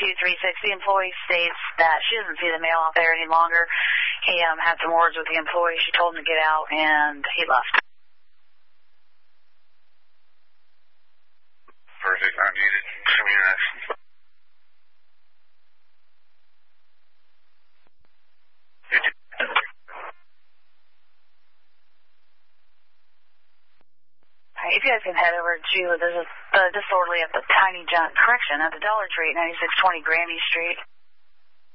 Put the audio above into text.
6236. The employee states that she doesn't see the mail out there any longer. He had some words with the employee. She told him to get out, and he left. Perfect. I'm muted. Show me your next. If you guys can head over to, there's a disorderly at the Tiny Junk Correction at the Dollar Tree at 9620 Granby Street.